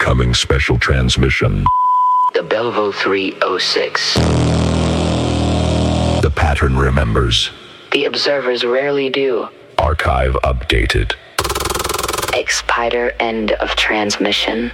Incoming special transmission. The Belleville 306. The pattern remembers. The observers rarely do. Archive updated. Expider end of transmission.